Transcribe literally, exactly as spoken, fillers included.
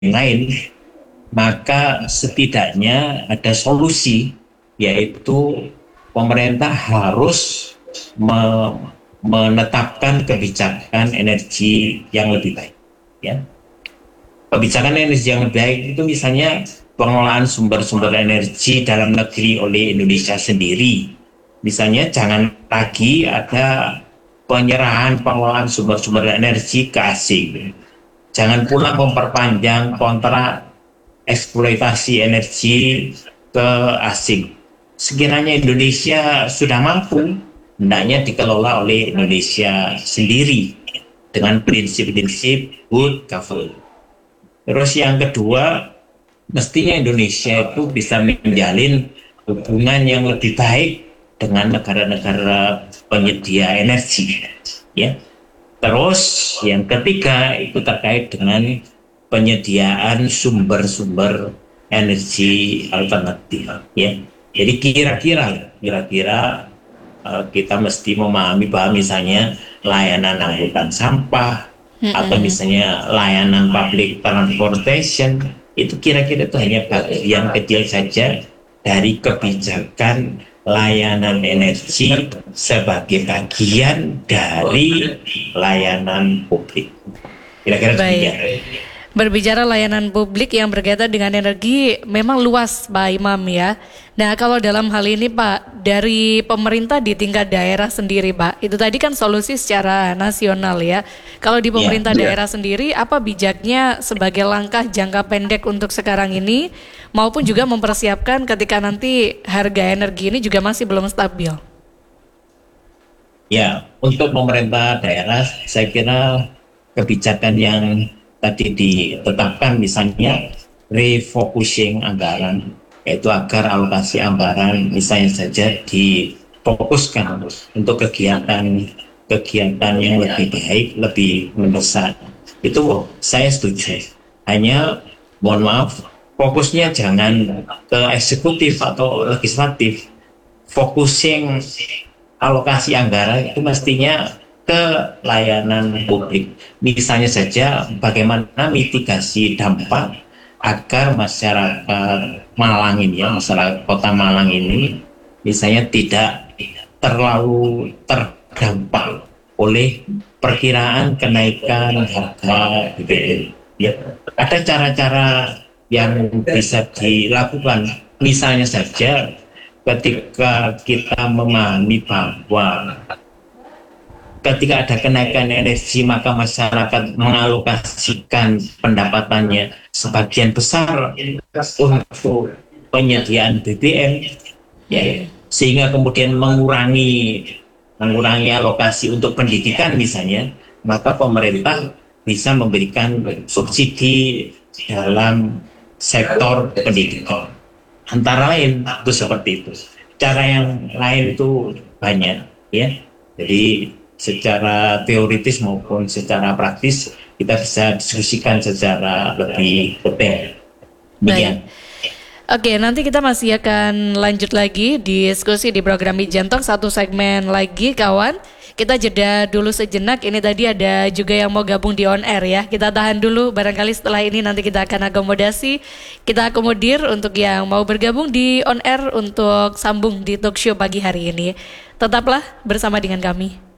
lain, maka setidaknya ada solusi, yaitu pemerintah harus me- menetapkan kebijakan energi yang lebih baik. Ya. Kebijakan energi yang lebih baik itu misalnya pengelolaan sumber-sumber energi dalam negeri oleh Indonesia sendiri. Misalnya jangan lagi ada penyerahan pengelolaan sumber-sumber energi ke asing. Jangan pula memperpanjang kontrak eksploitasi energi ke asing. Sekiranya Indonesia sudah mampu, hendaknya dikelola oleh Indonesia sendiri dengan prinsip-prinsip good government. Terus yang kedua, mestinya Indonesia itu bisa menjalin hubungan yang lebih baik dengan negara-negara penyedia energi, ya. Terus yang ketiga itu terkait dengan penyediaan sumber-sumber energi alternatif, ya. Jadi kira-kira kira-kira uh, kita mesti memahami bahwa misalnya layanan angkutan sampah atau Mm-mm. misalnya layanan public transportation itu kira-kira itu hanya bagian kecil saja dari kebijakan layanan energi sebagai bagian dari layanan publik. Kira-kira Baik. demikian. Berbicara layanan publik yang berkaitan dengan energi memang luas Pak Imam ya. Nah kalau dalam hal ini Pak, dari pemerintah di tingkat daerah sendiri Pak, itu tadi kan solusi secara nasional ya. Kalau di Ya, pemerintah daerah sendiri, apa bijaknya sebagai langkah jangka pendek untuk sekarang ini, maupun juga mempersiapkan ketika nanti harga energi ini juga masih belum stabil? ya, untuk pemerintah daerah, saya kira kebijakan yang tadi ditetapkan misalnya refocusing anggaran, yaitu agar alokasi anggaran misalnya saja difokuskan untuk kegiatan kegiatan yang lebih baik, lebih mendesak. Itu saya setuju. Hanya mohon maaf, fokusnya jangan ke eksekutif atau legislatif. Focusing alokasi anggaran itu mestinya ke layanan publik. Misalnya saja bagaimana mitigasi dampak agar masyarakat Malang ini, ya, masyarakat Kota Malang ini, misalnya tidak terlalu terdampak oleh perkiraan kenaikan harga B B M. Ya, ada cara-cara yang bisa dilakukan. Misalnya saja ketika kita memahami bahwa ketika ada kenaikan energi maka masyarakat mengalokasikan pendapatannya sebagian besar untuk penyediaan B B M, ya, sehingga kemudian mengurangi mengurangi alokasi untuk pendidikan misalnya, maka pemerintah bisa memberikan subsidi dalam sektor pendidikan. Antara lain itu seperti itu. Cara yang lain itu banyak, ya. Jadi secara teoritis maupun secara praktis kita bisa diskusikan secara lebih detail. Baik. Demikian. Oke, nanti kita masih akan lanjut lagi diskusi di program Bijantok satu segmen lagi, kawan. Kita jeda dulu sejenak. Ini tadi ada juga yang mau gabung di on air ya. Kita tahan dulu. Barangkali setelah ini nanti kita akan akomodasi. Kita akomodir untuk yang mau bergabung di on air untuk sambung di talk show pagi hari ini. Tetaplah bersama dengan kami.